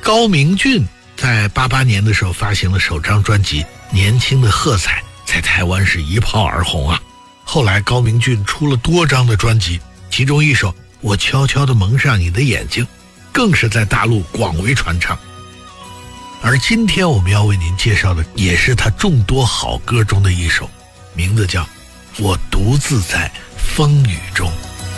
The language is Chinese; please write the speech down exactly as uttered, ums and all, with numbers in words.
高明骏在八八年的时候发行了首张专辑《年轻的喝彩》，在台湾是一炮而红啊。后来高明骏出了多张的专辑，其中一首《我悄悄地蒙上你的眼睛》更是在大陆广为传唱。而今天我们要为您介绍的也是他众多好歌中的一首，名字叫《我独自在风雨中》。